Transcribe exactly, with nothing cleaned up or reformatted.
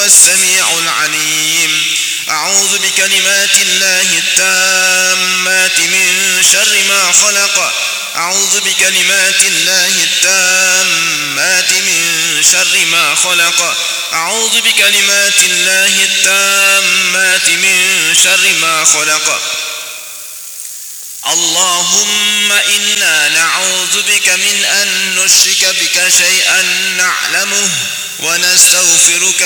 هو السميع العليم. أعوذ بكلمات الله التامات من شر ما خلق أعوذ بكلمات الله التامات من شر ما خلق أعوذ بكلمات الله التامات من شر ما خلق. اللهم إنا نعوذ بك من أن نشرك بك شيئا نعلمه ونستغفرك